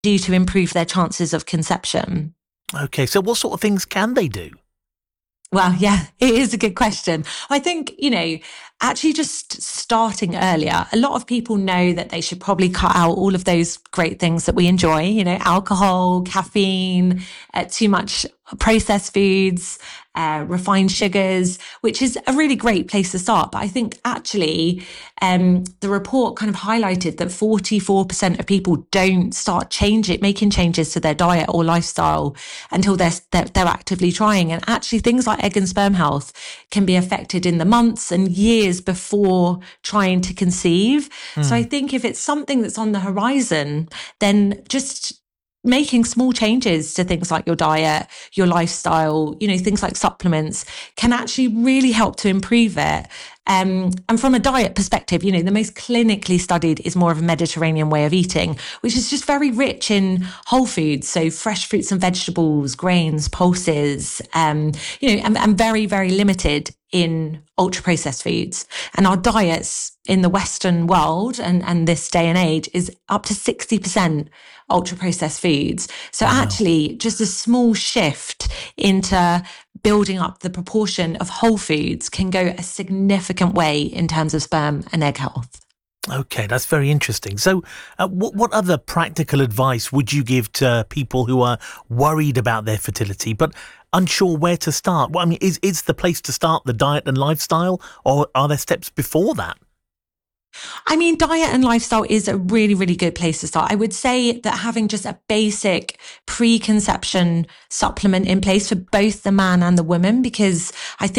do to improve their chances of conception. Okay, so what sort of things can they do? Well, yeah, it is a good question. I think, actually just starting earlier, a lot of people know that they should probably cut out all of those great things that we enjoy, alcohol, caffeine, too much processed foods, refined sugars, which is a really great place to start. But I think actually, the report kind of highlighted that 44% of people don't start making changes to their diet or lifestyle until they're actively trying. And actually things like egg and sperm health can be affected in the months and years before trying to conceive. So I think if it's something that's on the horizon, then just making small changes to things like your diet, your lifestyle, things like supplements can actually really help to improve it. And from a diet perspective, the most clinically studied is more of a Mediterranean way of eating, which is just very rich in whole foods. So fresh fruits and vegetables, grains, pulses, and very, very limited in ultra processed foods. And our diets in the Western world and this day and age is up to 60% ultra processed foods. So actually just a small shift into building up the proportion of whole foods can go a significant way in terms of sperm and egg health. Okay, that's very interesting. So what other practical advice would you give to people who are worried about their fertility but unsure where to start? Well, I mean, is the place to start the diet and lifestyle, or are there steps before that? I mean, diet and lifestyle is a really, really good place to start. I would say that having just a basic preconception supplement in place for both the man and the woman, because I think